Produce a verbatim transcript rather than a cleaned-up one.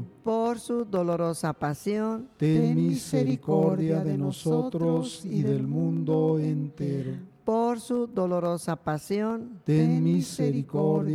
por su dolorosa pasión, ten misericordia de nosotros y del mundo entero. por su dolorosa pasión, Ten misericordia